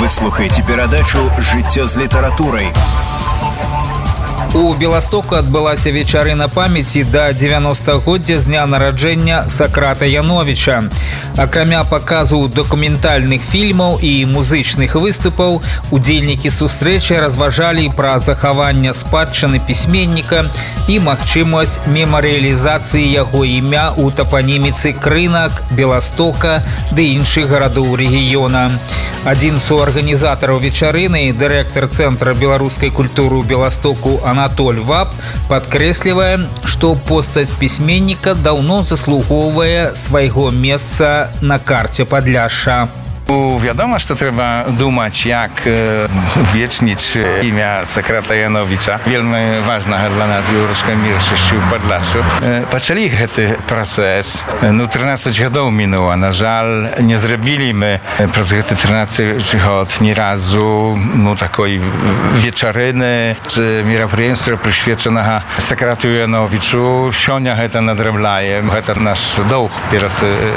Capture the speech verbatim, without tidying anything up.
Вы слухаеце перадачу «Жыццё з літаратурай». У Беластоку адбылася вечарына памяці да дзевяностагоддзя з дня нараджэння Сакрата Яновіча. Акрамя паказу дакументальных фільмаў і музычных выступаў, удзельнікі сустрэчы разважалі пра захаванне спадчыны пісьменніка і магчымасць мемарыялізацыі яго імя ў тапаніміцы Крынак, Беластока ды іншых гарадоў рэгіёна. Адзін з суарганізатараў вечарыны, дырэктар Цэнтра беларускай культуры ў Беластоку Анатоль Вап, падкрэслівае, што постаць пісьменніка даўно заслугоўвае свайго месца на карце Падляшша. Wiadomo, że trzeba думać, jak uwiecznić imię Sakrata Janowicza. Wielmi ważna dla nas Białoruska mniejszość w Podlaszu. Zaczęli ten proces. No, trzynaście lat minęło. Na żal, nie zrobiliśmy przez te trzynaście lat ni razu no, takiej wieczoryny czy мероприятия przyświęconego Sakratu Janowiczu. Sionia to nadrablaje. To nasz dług przed